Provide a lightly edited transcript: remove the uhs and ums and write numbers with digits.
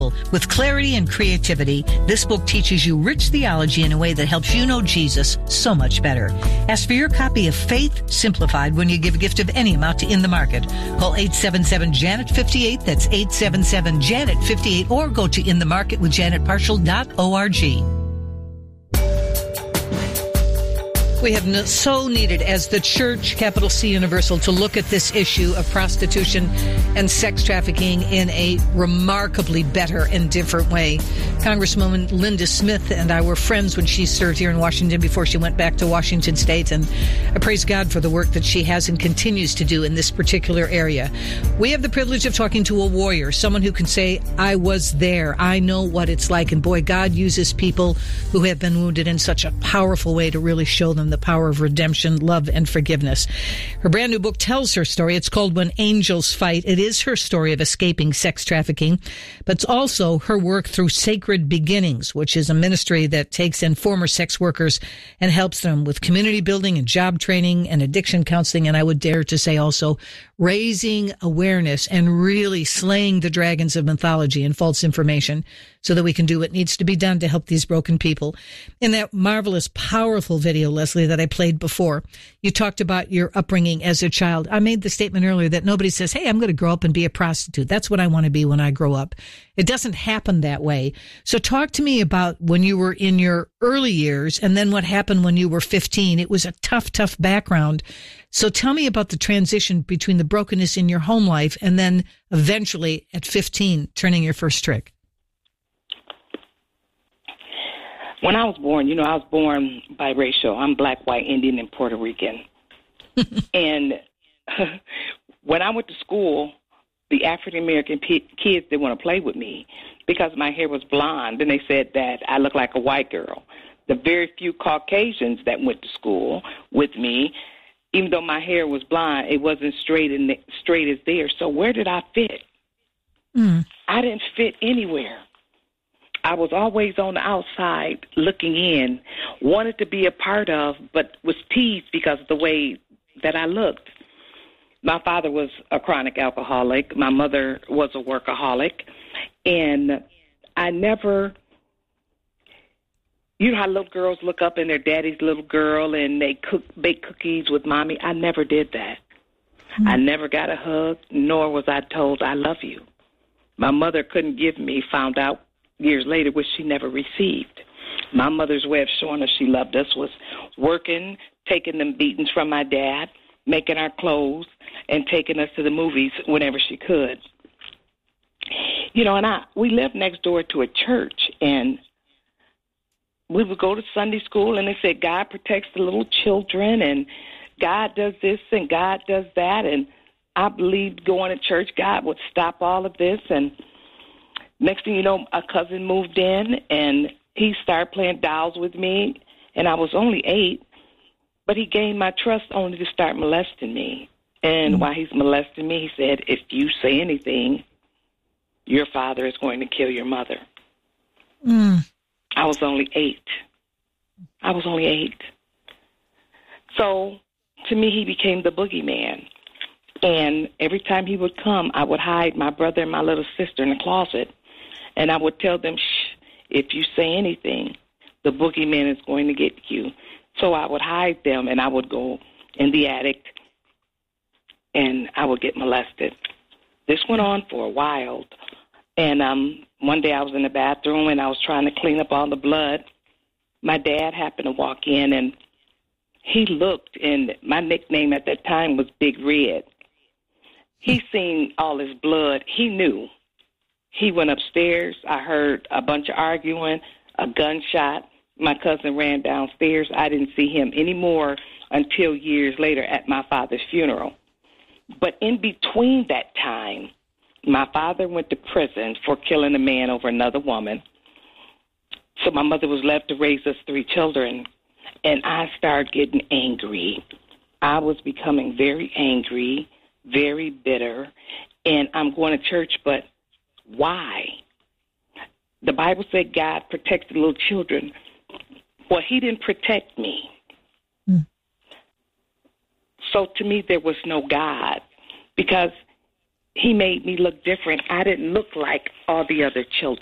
With clarity and creativity, this book teaches you rich theology in a way that helps you know Jesus so much better. Ask for your copy of Faith Simplified when you give a gift of any amount to In the Market. Call 877-JANET-58. That's 877-JANET-58, or go to inthemarketwithjanetparshall.org. We have so needed as the church, capital C Universal, to look at this issue of prostitution and sex trafficking in a remarkably better and different way. Congresswoman Linda Smith and I were friends when she served here in Washington before she went back to Washington State, and I praise God for the work that she has and continues to do in this particular area. We have the privilege of talking to a warrior, someone who can say, I was there, I know what it's like, and boy, God uses people who have been wounded in such a powerful way to really show them the power of redemption, love, and forgiveness. Her brand new book tells her story. It's called When Angels Fight. It is her story of escaping sex trafficking, but it's also her work through Sacred Beginnings, which is a ministry that takes in former sex workers and helps them with community building and job training and addiction counseling, and I would dare to say also raising awareness and really slaying the dragons of mythology and false information so that we can do what needs to be done to help these broken people. In that marvelous, powerful video, Leslie, that I played before, you talked about your upbringing as a child. I made the statement earlier that nobody says, hey, I'm going to grow up and be a prostitute. That's what I want to be when I grow up. It doesn't happen that way. So talk to me about when you were in your early years and then what happened when you were 15. It was a tough, tough background. So tell me about the transition between the brokenness in your home life and then eventually at 15 turning your first trick. When I was born, I was born biracial. I'm black, white, Indian, and Puerto Rican. And when I went to school, the African-American kids didn't want to play with me because my hair was blonde, and they said that I looked like a white girl. The very few Caucasians that went to school with me, even though my hair was blonde, it wasn't straight as theirs. So where did I fit? I didn't fit anywhere. I was always on the outside looking in, wanted to be a part of, but was teased because of the way that I looked. My father was a chronic alcoholic. My mother was a workaholic. And I never, how little girls look up in their daddy's little girl and they bake cookies with mommy. I never did that. I never got a hug, nor was I told I love you. My mother couldn't give me, found out years later, which she never received. My mother's way of showing us she loved us was working, taking them beatings from my dad, making our clothes, and taking us to the movies whenever she could. And we lived next door to a church, and we would go to Sunday school, and they said God protects the little children, and God does this, and God does that, and I believed going to church, God would stop all of this, and next thing you know, a cousin moved in, and he started playing dolls with me, and I was only 8, but he gained my trust only to start molesting me. And while he's molesting me, he said, if you say anything, your father is going to kill your mother. I was only 8. So to me, he became the boogeyman. And every time he would come, I would hide my brother and my little sister in the closet. And I would tell them, shh, if you say anything, the boogeyman is going to get you. So I would hide them, and I would go in the attic, and I would get molested. This went on for a while. And one day I was in the bathroom, and I was trying to clean up all the blood. My dad happened to walk in, and he looked, and my nickname at that time was Big Red. He seen all his blood. He knew. He went upstairs. I heard a bunch of arguing, a gunshot. My cousin ran downstairs. I didn't see him anymore until years later at my father's funeral. But in between that time, my father went to prison for killing a man over another woman. So my mother was left to raise us 3 children, and I started getting angry. I was becoming very angry, very bitter, and I'm going to church, but why? The Bible said God protected little children. Well, he didn't protect me. So to me, there was no God, because he made me look different. I didn't look like all the other children.